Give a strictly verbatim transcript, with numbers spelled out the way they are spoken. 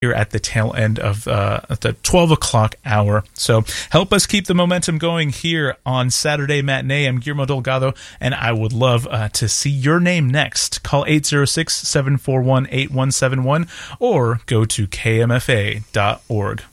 here at the tail end of uh, the twelve o'clock hour. So help us keep the momentum going here on Saturday Matinee. I'm Guillermo Delgado, and I would love uh, to see your name next. Call eight oh six, seven four one, eight one seven one or go to K M F A dot org.